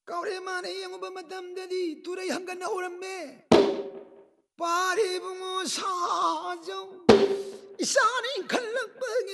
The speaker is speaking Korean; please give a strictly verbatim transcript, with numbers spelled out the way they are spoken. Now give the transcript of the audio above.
오랜만에 영업은 마담대디 둘의 한간 나오란매 파리붕어 사정 이 산이 칼락방에